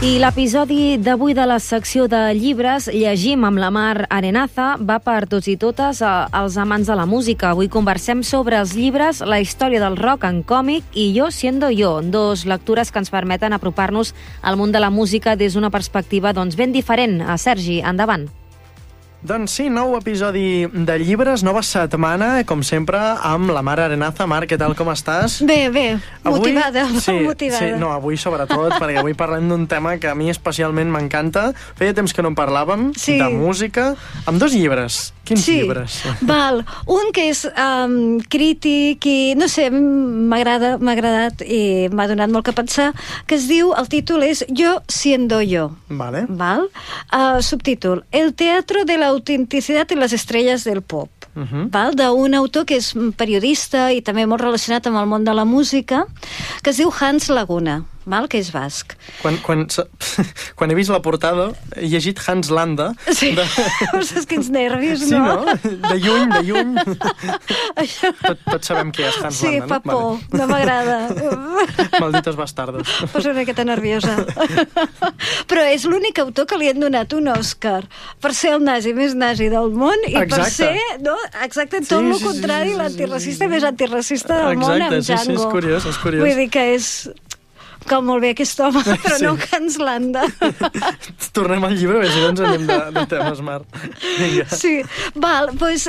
I l'episodi d'avui de la secció de llibres Llegim amb la Mar Arenaza va per tots i totes els amants de la música. Avui conversem sobre els llibres, la història del rock en còmic i Yo siendo yo, dos lectures que ens permeten apropar-nos al món de la música des d'una perspectiva ben diferent. Sergi, endavant. Doncs sí, nou episodi de llibres, nova setmana, com sempre, amb la Mar Arenaza. Mar, què tal, com estàs? Bé, avui, motivada. Sí, no, avui sobretot, perquè avui parlem d'un tema que a mi especialment m'encanta. Feia temps que no en parlàvem, de música, amb dos llibres. Quins llibres? Val, un que és crític i, no sé, m'ha agradat i m'ha donat molt que pensar, que es diu, el títol és Yo siendo yo. Vale. Val? Subtítol, El teatro de la autenticidad y las estrellas del pop. Val? D'un autor que és periodista i també molt relacionat amb el món de la música, que es diu Hans Laguna, val? Que és basc. Quan he vist la portada he llegit Hans Landa. Sí, saps quins nervis, sí, no? De lluny. Tots sabem qui és Hans Landa, no? Sí, fa por, no m'agrada. Malditos bastardos. Poso una miqueta nerviosa. Però és l'únic autor que li han donat un Òscar per ser el nazi més nazi del món i per ser, no? Exacte, tot el contrari, l'antiracista més antiracista del món amb Django. Sí, és curiós. Vull dir que és com molt bé aquest home, però no Hans Landa. Tornem al llibre, si no ens anem de temes, Mar. Sí, val, doncs...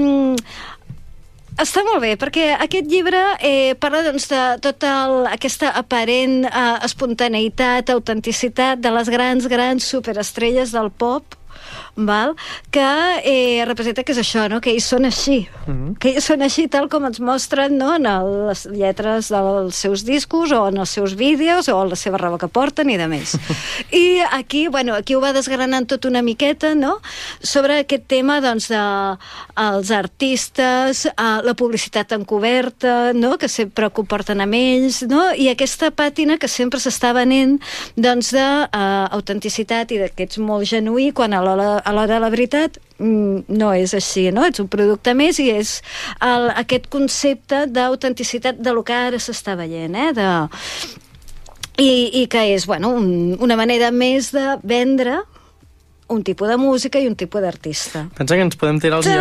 Està molt bé, perquè aquest llibre parla de tota aquesta aparent espontaneïtat, autenticitat de les grans superestrelles del pop, val? Que representa que és això, no? Que ells són així, que ells són així tal com ens mostren, no? En les lletres dels seus discos o en els seus vídeos o la seva roba que porten i de més. I aquí ho va desgranant tot una miqueta, no? Sobre aquest tema, doncs, dels artistes, la publicitat encoberta, no? Que sempre comporten amb ells, no? I aquesta pàtina que sempre s'està venent, doncs, d'autenticitat i que ets molt genuí quan a l'hora de la veritat no és així, no? Ets un producte més i és aquest concepte d'autenticitat de lo que ara s'està veient, i que és, una manera més de vendre un tipus de música i un tipus d'artista. Pensa que ens podem tirar els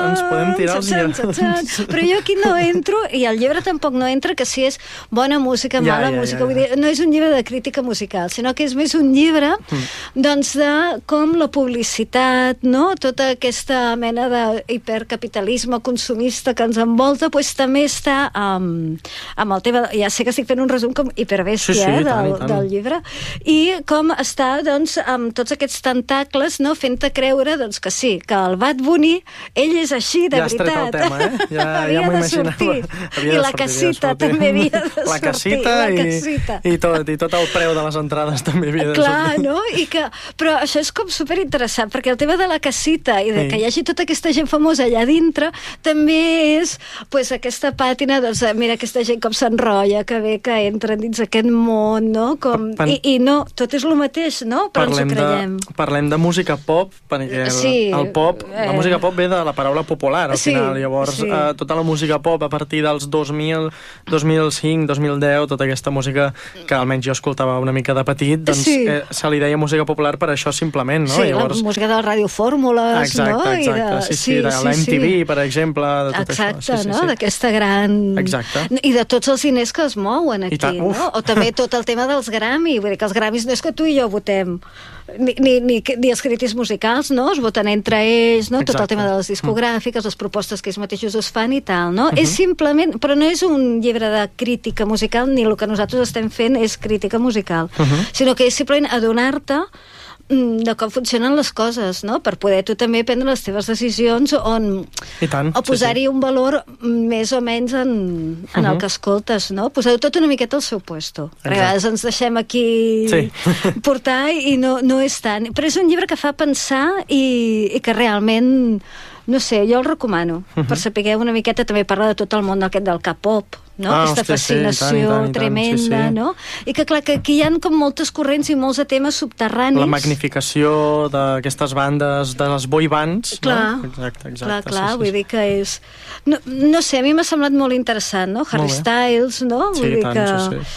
lleons. Però jo aquí no entro, i el llibre tampoc no entra, que si és bona música, mala música. Vull dir, no és un llibre de crítica musical, sinó que és més un llibre doncs de com la publicitat, no? Tota aquesta mena d'hipercapitalisme consumista que ens envolta, doncs també està amb el tema, ja sé que estic fent un resum com hiperbèstia del llibre, i com està doncs amb tots aquests tentacles, no? Fent-te creure doncs, que sí, que el Bad Bunny ell és així, de veritat. Ja has tret el tema, havia de sortir. I la casita també havia de sortir. La casita i tot el preu de les entrades també havia de sortir. Clar, no? Però això és com superinteressant, perquè el tema de la casita i de que hi hagi tota aquesta gent famosa allà dintre també és aquesta pàtina, doncs, mira aquesta gent com s'enrotlla, que bé que entren dins aquest món, no? I no, tot és el mateix, no? Però ens ho creiem. Parlem de música pop, perquè el pop, la música pop ve de la paraula popular, al final. Llavors, tota la música pop a partir dels 2000, 2005, 2010, tota aquesta música que almenys jo escoltava una mica de petit, doncs se li deia música popular per això simplement, no? Sí, la música de les radiofórmules, no? Exacte, sí, de la MTV, per exemple, de tot això. Exacte, no? D'aquesta gran... Exacte. I de tots els diners que es mouen aquí, no? O també tot el tema dels Grammy, vull dir que els Grammys no és que tu i jo votem, ni els crítics musicals, no? Es voten entre ells, no? Tot el tema de les discogràfiques, les propostes que ells mateixos es fan i tal, no? És simplement... Però no és un llibre de crítica musical, ni el que nosaltres estem fent és crítica musical, sinó que és simplement adonar-te de com funcionen les coses, no? Per poder tu també prendre les teves decisions o posar-hi un valor més o menys en el que escoltes, no? Posar-ho tot una miqueta al seu puesto. A vegades ens deixem aquí portar i no és tant. Però és un llibre que fa pensar i que realment, no sé, jo el recomano, per saber una miqueta, també parla de tot el món aquest del K-pop, no? Aquesta fascinació tremenda, no? I que clar, que aquí hi ha com moltes corrents i molts de temes subterranis. La magnificació d'aquestes bandes, de les boy bands, no? Exacte. Clar, vull dir que és... No sé, a mi m'ha semblat molt interessant, no? Harry Styles, no? Sí, tant, sí.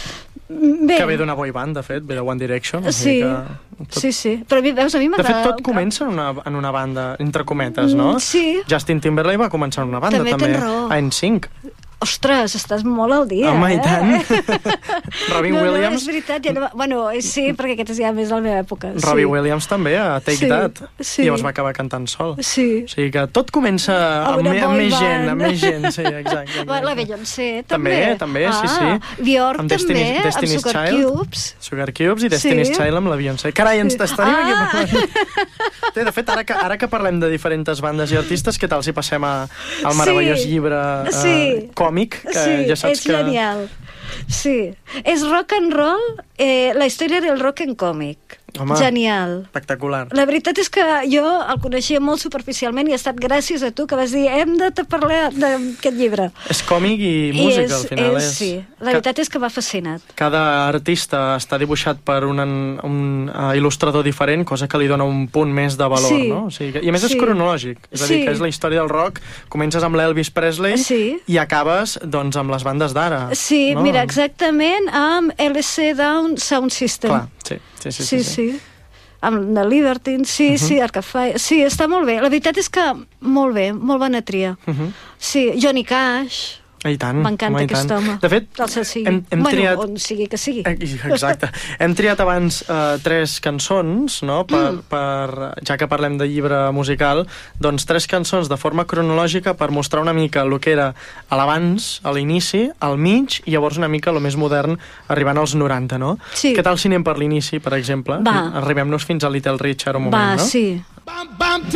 Que ve d'una boy band, de fet, ve de One Direction. Sí, sí. Però a mi m'agrada... De fet, tot comença en una banda, entre cometes, no? Sí. Justin Timberlake va començar en una banda, també. A NSYNC. Ostres, estàs molt al dia, i tant. Robin Williams... No, és veritat, bueno, sí, perquè aquesta és ja més la meva època. Robbie Williams també, a Take That, i llavors va acabar cantant sol. Sí. O sigui que tot comença amb més gent, sí, exacte. La Beyoncé, també. També, sí. Björk, també, amb Sugar Cubes. Sugar Cubes i Destiny's Child amb la Beyoncé. Carai, ens estaríem aquí parlant. De fet, ara que parlem de diferents bandes i artistes, què tal si passem al meravellós llibre còmic, que ja saps que... És genial. Sí. És rock and roll, la història del rock en còmic. Home, genial. Espectacular. La veritat és que jo el coneixia molt superficialment i ha estat gràcies a tu que vas dir hem de parlar d'aquest llibre. És còmic i música, al final. Sí, la veritat és que m'ha fascinat. Cada artista està dibuixat per un il·lustrador diferent, cosa que li dona un punt més de valor, no? O sigui, i a més és cronològic, és a dir, que és la història del rock, comences amb l'Elvis Presley i acabes doncs amb les bandes d'ara. Sí, mira, exactament amb LC Down Sound System. Clar, sí. Amb The Libertines, sí, Arcade Fire. Sí, està molt bé. La veritat és que molt bé, molt bona tria. Sí, Johnny Cash. I tant. M'encanta aquest home. De fet, hem triat... on sigui que sigui. Exacte. Hem triat abans 3 cançons, no? Ja que parlem de llibre musical, doncs 3 cançons de forma cronològica per mostrar una mica el que era a l'abans, a l'inici, al mig, i llavors una mica el més modern arribant als 90, no? Sí. Què tal si anem per l'inici, per exemple? Va. Arribem-nos fins a Little Richard un moment, no? Va, sí.